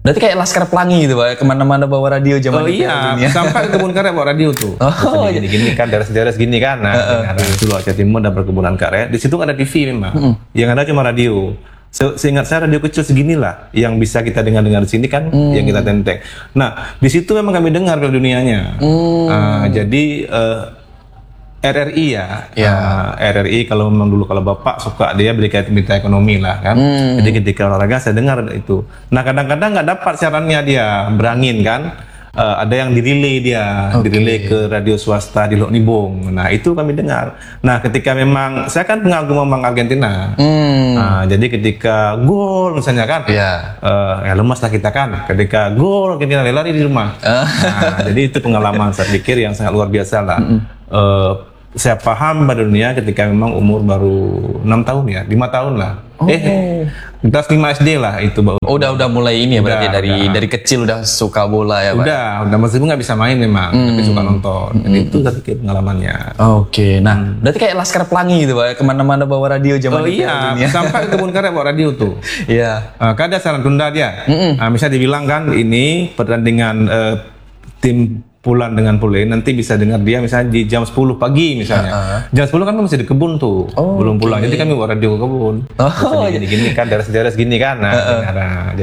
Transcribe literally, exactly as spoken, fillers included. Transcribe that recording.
Berarti kayak Laskar Pelangi gitu Pak, kemana-mana bawa radio zaman Oh itu. iya, ya. sampai ke kebun karet bawa radio tuh. Oh, gini-gini kan, daerah-daerah segini kan. Nah, uh, uh. dulu Aceh Timur ada perkebunan karet. Di situ ada T V memang. Uh, uh. Yang ada cuma radio. Se Seingat saya radio kecil seginilah yang bisa kita dengar-dengar di sini kan, uh. yang kita tenteng. Nah, di situ memang kami dengar ke dunianya. Uh. Uh, jadi uh, R R I ya, ya. Uh, R R I kalau memang dulu kalau bapak suka dia berikan berita ekonomi lah kan. Hmm. Jadi ketika olahraga saya dengar itu. Nah kadang-kadang nggak dapat siarannya dia berangin kan. Uh, ada yang dirilai dia, okay. dirilai ke radio swasta di Lok Nibong. Nah itu kami dengar. Nah ketika memang saya kan pengagum memang Argentina. Hmm. Uh, jadi ketika gol misalnya kan, yeah. uh, ya lemas lah kita kan. Ketika gol Argentina lari di rumah. Uh. Nah, jadi itu pengalaman saya pikir yang sangat luar biasa lah. Mm -mm. uh, Saya paham pada dunia ketika memang umur baru enam tahun ya, lima tahun lah. Oh. Eh, kelas lima S D lah itu. Oh, udah udah mulai ini ya berarti udah, dari udah. dari kecil udah suka bola ya Pak? Udah, udah meskipun nggak bisa main memang, hmm. tapi suka nonton. Jadi hmm. itu satu pengalamannya. Oke, okay. Nah hmm. berarti kayak Laskar Pelangi gitu Pak, kemana-mana bawa radio zaman oh, itu. Oh iya, sampai ke kebun karet bawa radio tuh. Iya. uh, kan ada saran tunda dia. Mm -mm. Nah, misalnya dibilang kan ini pertandingan uh, tim Pulan dengan Pule nanti bisa dengar dia misalnya di jam sepuluh pagi misalnya. Uh -huh. Jam sepuluh kan masih di kebun tuh. Oh, belum pulang. Okay. Jadi kami bawa radio ke kebun. Oh, gini-gini kan daerah-daerah segini kan. Nah, uh -uh.